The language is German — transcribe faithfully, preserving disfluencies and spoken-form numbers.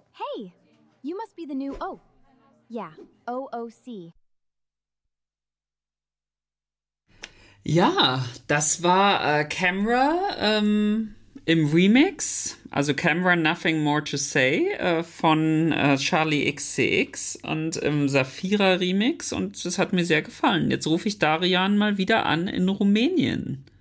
Hey, you must be the new O. Yeah, O O C. Ja, das war äh, Camera ähm, im Remix, also Camera Nothing More to Say äh, von äh, Charlie X C X und im Saphira Remix und das hat mir sehr gefallen. Jetzt rufe ich Darian mal wieder an in Rumänien.